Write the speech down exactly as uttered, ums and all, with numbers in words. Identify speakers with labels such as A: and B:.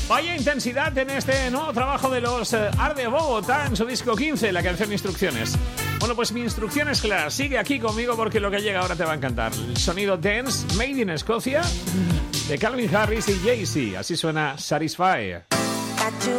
A: Vaya intensidad en este nuevo trabajo de los uh, Art de Bogotá en su disco quince, la canción Instrucciones. Bueno, pues mi instrucción es clara. Sigue aquí conmigo porque lo que llega ahora te va a encantar. El sonido dance, made in Escocia, de Calvin Harris y Jay-Z. Así suena Satisfy.